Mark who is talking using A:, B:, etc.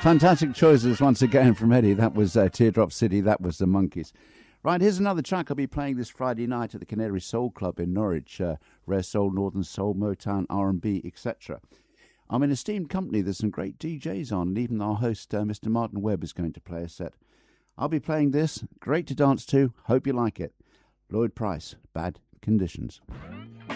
A: Fantastic choices once again from Eddie. That was Teardrop City. That was the Monkees. Right, here's another track I'll be playing this Friday night at the Canary Soul Club in Norwich. Rare Soul, Northern Soul, Motown, R&B, etc. I'm in esteemed company. There's some great DJs on, and even our host, Mr. Martin Webb, is going to play a set. I'll be playing this. Great to dance to. Hope you like it. Lloyd Price, Bad Conditions.